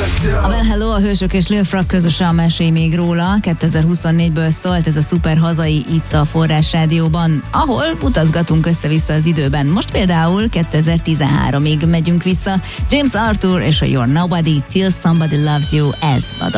A Well Hello, a Hősök és Lil Frag közösen Mesélj még róla 2024-ből szólt ez a szuper hazai itt a Forrás Rádióban, ahol utazgatunk össze-vissza az időben. Most például 2013-ig megyünk vissza. James Arthur és a You're Nobody Till Somebody Loves You, ez a